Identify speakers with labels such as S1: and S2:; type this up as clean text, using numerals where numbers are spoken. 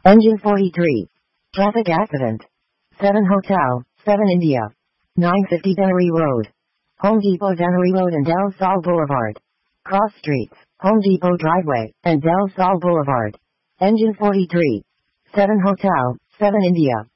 S1: Engine 43. Traffic accident. 7 Hotel, 7 India. 950 Dennery Road. Home Depot Dennery Road and Del Sol Boulevard. Cross streets, Home Depot Driveway, and Del Sol Boulevard. Engine 43. 7 Hotel, 7 India.